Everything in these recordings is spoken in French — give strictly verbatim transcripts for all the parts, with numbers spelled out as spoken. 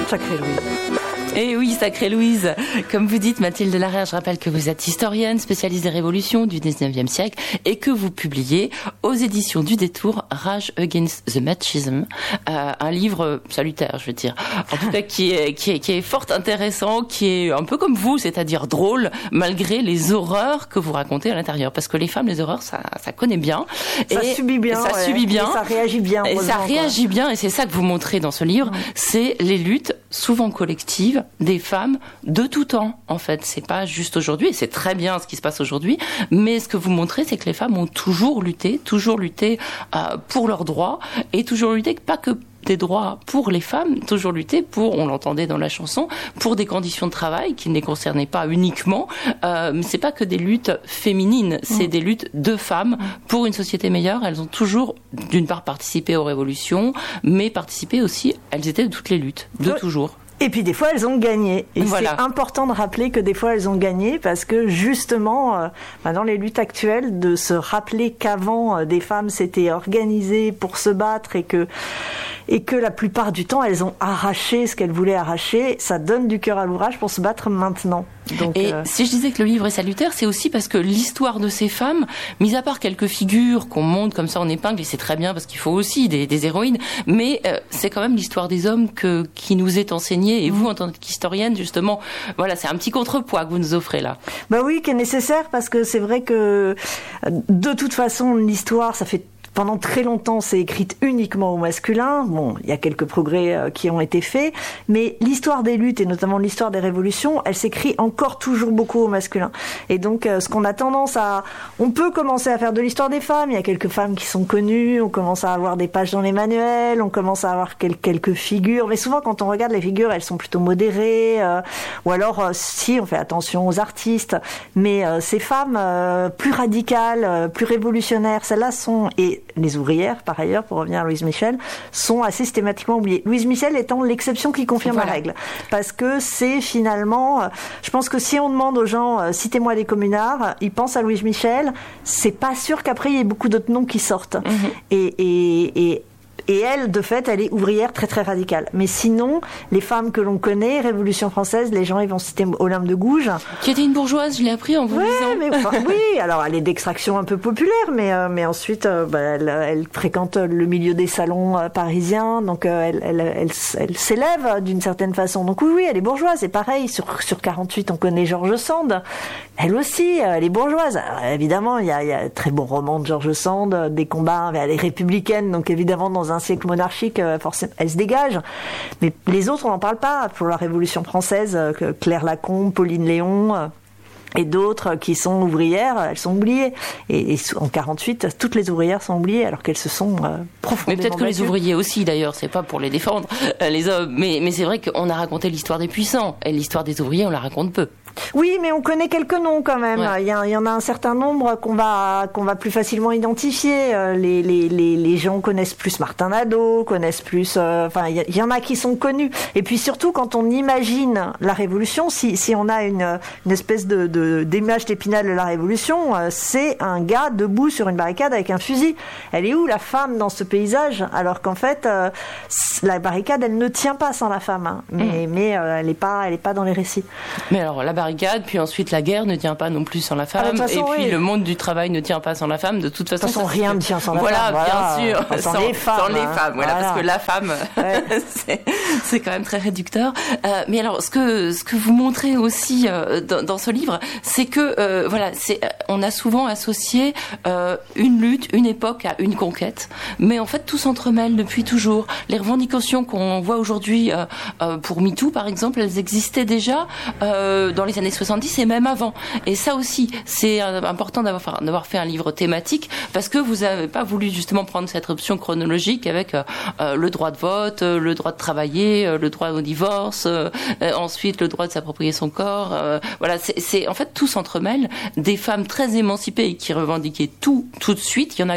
Sacrée Louise. Et oui, sacrée Louise. Comme vous dites, Mathilde Larère, je rappelle que vous êtes historienne, spécialiste des révolutions du dix-neuvième siècle et que vous publiez aux éditions du Détour Rage Against the Machism, euh, un livre salutaire, je veux dire. En tout cas, qui est, qui est, qui est fort intéressant, qui est un peu comme vous, c'est-à-dire drôle, malgré les horreurs que vous racontez à l'intérieur. Parce que les femmes, les horreurs, ça, ça connaît bien. Ça et subit bien. Ça ouais. subit bien. Et ça réagit bien. Et ça réagit quoi. bien, et c'est ça que vous montrez dans ce livre, c'est les luttes, souvent collectives, des femmes de tout temps, en fait. C'est pas juste aujourd'hui, et c'est très bien ce qui se passe aujourd'hui, mais ce que vous montrez, c'est que les femmes ont toujours lutté, toujours lutté euh, pour leurs droits, et toujours lutté, pas que des droits pour les femmes, toujours lutté pour, on l'entendait dans la chanson, pour des conditions de travail qui ne les concernaient pas uniquement, euh, mais c'est pas que des luttes féminines, c'est mmh. des luttes de femmes pour une société meilleure. Elles ont toujours, d'une part, participé aux révolutions, mais participé aussi, elles étaient de toutes les luttes, de oui. toujours. Et puis des fois elles ont gagné. Et voilà. C'est important de rappeler que des fois elles ont gagné parce que justement, euh, bah dans les luttes actuelles, de se rappeler qu'avant euh, des femmes s'étaient organisées pour se battre et que et que la plupart du temps elles ont arraché ce qu'elles voulaient arracher, ça donne du cœur à l'ouvrage pour se battre maintenant. Donc, et euh... si je disais que le livre est salutaire, c'est aussi parce que l'histoire de ces femmes, mis à part quelques figures qu'on monte comme ça en épingle, et c'est très bien parce qu'il faut aussi des, des héroïnes, mais euh, c'est quand même l'histoire des hommes que, qui nous est enseignée. Et vous, en tant qu'historienne, justement, voilà, c'est un petit contrepoids que vous nous offrez là. Bah oui, qui est nécessaire parce que c'est vrai que de toute façon, l'histoire, ça fait pendant très longtemps, c'est écrite uniquement au masculin. Bon, il y a quelques progrès euh, qui ont été faits, mais l'histoire des luttes et notamment l'histoire des révolutions, elle s'écrit encore toujours beaucoup au masculin. Et donc, euh, ce qu'on a tendance à... On peut commencer à faire de l'histoire des femmes. Il y a quelques femmes qui sont connues. On commence à avoir des pages dans les manuels. On commence à avoir quel- quelques figures. Mais souvent, quand on regarde les figures, elles sont plutôt modérées. Euh, ou alors, euh, si, on fait attention aux artistes. Mais euh, ces femmes euh, plus radicales, euh, plus révolutionnaires, celles-là sont... Et les ouvrières, par ailleurs, pour revenir à Louise Michel, sont assez systématiquement oubliées. Louise Michel étant l'exception qui confirme voilà. la règle. Parce que c'est finalement... Je pense que si on demande aux gens, euh, citez-moi des communards, ils pensent à Louise Michel, c'est pas sûr qu'après, il y ait beaucoup d'autres noms qui sortent. Mm-hmm. Et... et, et Et elle, de fait, elle est ouvrière très très radicale. Mais sinon, les femmes que l'on connaît, Révolution française, les gens ils vont citer Olympe de Gouges. Qui était une bourgeoise, je l'ai appris en vous ouais, lisant. Mais, enfin, oui, alors elle est d'extraction un peu populaire, mais, euh, mais ensuite, euh, bah, elle, elle fréquente le milieu des salons euh, parisiens, donc euh, elle, elle, elle, elle, elle s'élève d'une certaine façon. Donc oui, oui, elle est bourgeoise, c'est pareil. Sur, sur quarante-huit, on connaît George Sand. Elle aussi, euh, elle est bourgeoise. Alors, évidemment, il y a, il y a un très bon roman de George Sand, euh, des combats, elle est républicaine, donc évidemment, dans un siècle monarchique, forcément, elle se dégage. Mais les autres, on n'en parle pas. Pour la Révolution française, Claire Lacombe, Pauline Léon et d'autres qui sont ouvrières, elles sont oubliées. Et, et en quarante-huit, toutes les ouvrières sont oubliées alors qu'elles se sont euh, profondément Mais peut-être que battues. les ouvriers aussi, d'ailleurs, c'est pas pour les défendre, euh, les hommes. Mais, mais c'est vrai qu'on a raconté l'histoire des puissants. Et l'histoire des ouvriers, on la raconte peu. Oui, mais on connaît quelques noms quand même. Ouais. Il y a, il y en a un certain nombre qu'on va qu'on va plus facilement identifier. Les les les les gens connaissent plus Martin Nadeau, connaissent plus. Euh, enfin, il y, il y en a qui sont connus. Et puis surtout, quand on imagine la Révolution, si si on a une une espèce de, de d'image d'Épinal de la Révolution, euh, c'est un gars debout sur une barricade avec un fusil. Elle est où la femme dans ce paysage? Alors qu'en fait, euh, la barricade, elle ne tient pas sans la femme. Hein. Mais mmh. mais euh, elle est pas elle est pas dans les récits. Mais alors la barricade, puis ensuite la guerre ne tient pas non plus sans la femme, ah, façon, et puis oui. le monde du travail ne tient pas sans la femme. De toute façon, de toute façon rien ne tient sans la voilà, femme. Voilà, bien sûr, enfin, sans, sans les femmes. Sans les hein. femmes, voilà, voilà. parce que la femme, ouais. c'est, c'est quand même très réducteur. Euh, mais alors, ce que ce que vous montrez aussi euh, dans, dans ce livre, c'est que euh, voilà, c'est on a souvent associé euh, une lutte, une époque à une conquête, mais en fait tout s'entremêle depuis toujours. Les revendications qu'on voit aujourd'hui euh, euh, pour MeToo, par exemple, elles existaient déjà euh, dans les années soixante-dix et même avant. Et ça aussi, c'est important d'avoir, d'avoir fait un livre thématique parce que vous n'avez pas voulu justement prendre cette option chronologique avec euh, le droit de vote, le droit de travailler, le droit au divorce, euh, ensuite le droit de s'approprier son corps. Euh, voilà, c'est, c'est en fait tout s'entremêle. Des femmes très émancipées qui revendiquaient tout tout de suite, il y en a eu.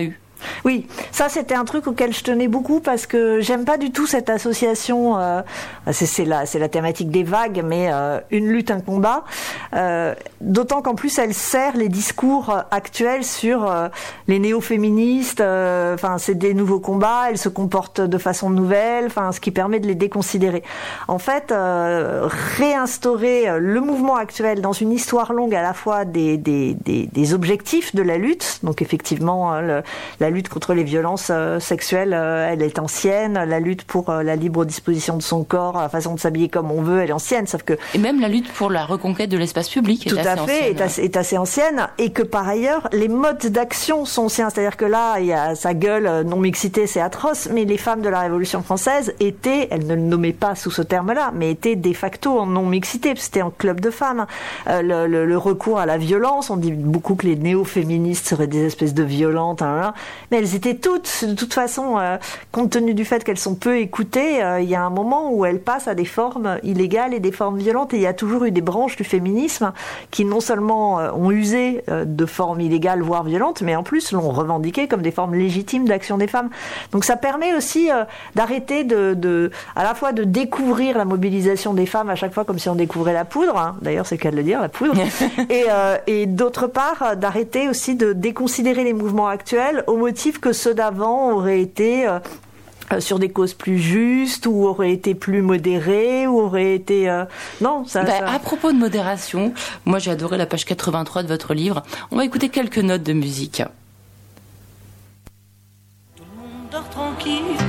Oui, ça c'était un truc auquel je tenais beaucoup parce que j'aime pas du tout cette association. Euh, c'est, c'est la c'est la thématique des vagues, mais euh, une lutte, un combat. Euh, d'autant qu'en plus elle sert les discours actuels sur euh, les néo-féministes. Enfin, euh, c'est des nouveaux combats. Elles se comportent de façon nouvelle. Enfin, ce qui permet de les déconsidérer. En fait, euh, réinstaurer le mouvement actuel dans une histoire longue à la fois des des des, des objectifs de la lutte. Donc effectivement, le, la lutte contre les violences euh, sexuelles, euh, elle est ancienne. La lutte pour euh, la libre disposition de son corps, la façon de s'habiller comme on veut, elle est ancienne. Sauf que et même la lutte pour la reconquête de l'espace public tout est assez à fait ancienne, est, assez, est assez ancienne, et que par ailleurs les modes d'action sont anciens. C'est-à-dire que là, il y a sa gueule non mixité, c'est atroce, mais les femmes de la Révolution française étaient, elles ne le nommaient pas sous ce terme-là, mais étaient de facto en non mixité. C'était en club de femmes. Euh, le, le, le recours à la violence, on dit beaucoup que les néo-féministes seraient des espèces de violentes, hein, hein, mais elles étaient toutes, de toute façon, euh, compte tenu du fait qu'elles sont peu écoutées, euh, il y a un moment où elles passent à des formes illégales et des formes violentes, et il y a toujours eu des branches du féminisme qui non seulement euh, ont usé euh, de formes illégales, voire violentes, mais en plus l'ont revendiqué comme des formes légitimes d'action des femmes. Donc ça permet aussi euh, d'arrêter de, de, à la fois de découvrir la mobilisation des femmes à chaque fois comme si on découvrait la poudre, hein. D'ailleurs c'est le cas de le dire, la poudre, et, euh, et d'autre part d'arrêter aussi de déconsidérer les mouvements actuels au motif que ceux d'avant auraient été euh, sur des causes plus justes, ou auraient été plus modérés, ou auraient été... Euh... Non, ça, bah, ça... À propos de modération, moi j'ai adoré la page quatre-vingt-trois de votre livre. On va écouter quelques notes de musique. Tout le monde dort tranquille,